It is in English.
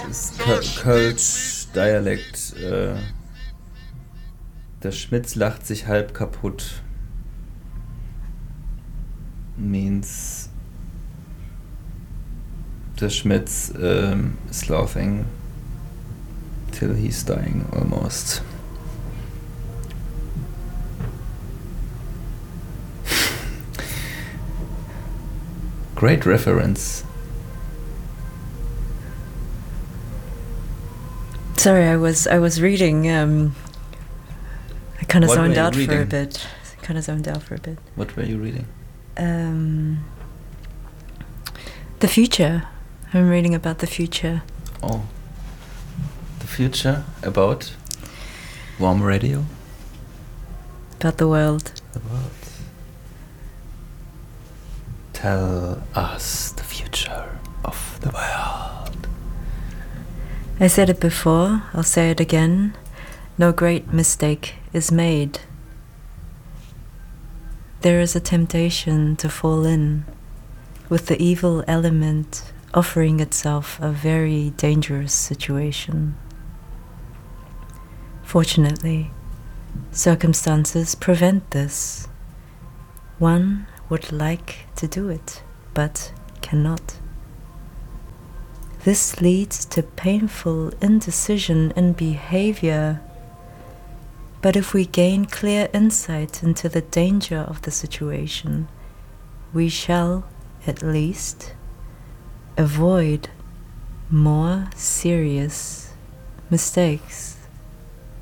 ist Kölsch Dialekt. Der Schmitz lacht sich halb kaputt. Means the Schmitz is laughing till he's dying almost. Great reference. Sorry, I was reading. I kind of zoned out for a bit. What were you reading? The future. I'm reading about the future. Oh, the future about Warm Radio? About the world. The world. Tell us the future of the world. I said it before, I'll say it again. No great mistake is made. There is a temptation to fall in, with the evil element offering itself a very dangerous situation. Fortunately, circumstances prevent this. One would like to do it, but cannot. This leads to painful indecision in behavior. But if we gain clear insight into the danger of the situation, we shall, at least, avoid more serious mistakes.